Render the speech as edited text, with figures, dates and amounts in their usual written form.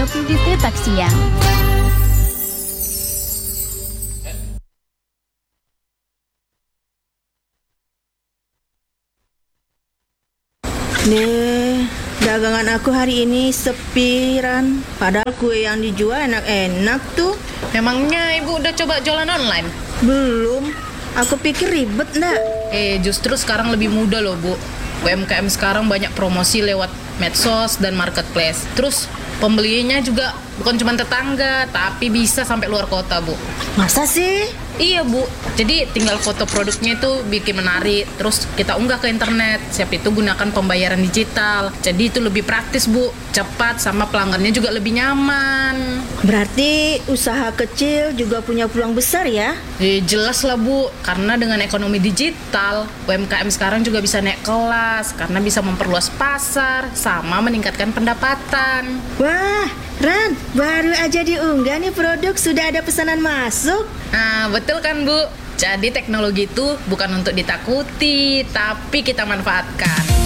Kopi DP Tak Siang. Nih, dagangan aku hari ini sepi, Ran. Padahal kue yang dijual enak-enak tuh. Memangnya ibu udah coba jualan online? Belum. Aku pikir ribet ndak. Justru sekarang lebih mudah loh bu. UMKM sekarang banyak promosi lewat medsos dan marketplace. Terus pembelinya juga bukan cuma tetangga, tapi bisa sampai luar kota bu. Masa sih? Iya bu, jadi tinggal foto produknya itu bikin menarik, terus kita unggah ke internet. Siap itu gunakan pembayaran digital. Jadi itu lebih praktis bu, cepat sama pelanggannya juga lebih nyaman. Berarti usaha kecil juga punya peluang besar ya? Jelas lah bu, karena dengan ekonomi digital, UMKM sekarang juga bisa naik kelas karena bisa memperluas pasar sama meningkatkan pendapatan. Wah, Ran, baru aja diunggah nih produk sudah ada pesanan masuk. Nah, betul kan bu? Jadi teknologi itu bukan untuk ditakuti, tapi kita manfaatkan.